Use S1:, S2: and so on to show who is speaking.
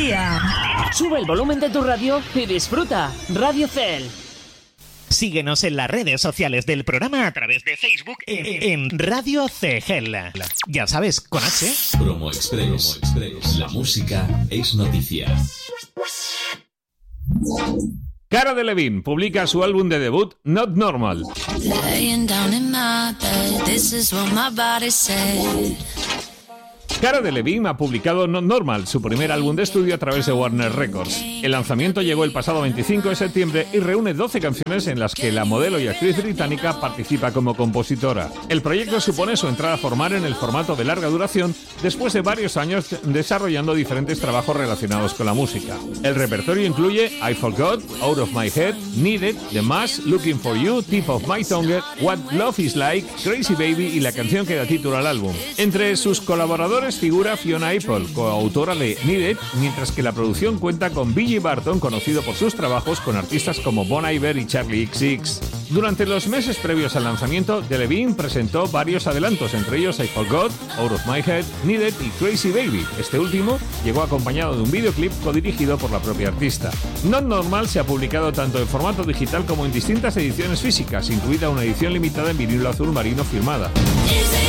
S1: día.
S2: Sube el volumen de tu radio y disfruta. Radio Cel.
S3: Síguenos en las redes sociales del programa a través de Facebook en Radio Cegel. Ya sabes, con H.
S4: Promo Express. La música es noticia.
S5: Cara Delevingne publica su álbum de debut, Not Normal. Cara Delevingne ha publicado Not Normal, su primer álbum de estudio a través de Warner Records. El lanzamiento llegó el pasado 25 de septiembre y reúne 12 canciones en las que la modelo y actriz británica participa como compositora. El proyecto supone su entrada formal en el formato de larga duración después de varios años desarrollando diferentes trabajos relacionados con la música. El repertorio incluye I Forgot, Out of My Head, Needed, The Mass, Looking for You, Tip of My Tongue, What Love is Like, Crazy Baby y la canción que da título al álbum. Entre sus colaboradores figura Fiona Apple, coautora de Needed, mientras que la producción cuenta con Billy Barton, conocido por sus trabajos con artistas como Bon Iver y Charlie XX. Durante los meses previos al lanzamiento, Delevingne presentó varios adelantos, entre ellos I Forgot, Out of My Head, Needed y Crazy Baby. Este último llegó acompañado de un videoclip codirigido por la propia artista. Not Normal se ha publicado tanto en formato digital como en distintas ediciones físicas, incluida una edición limitada en vinilo azul marino firmada.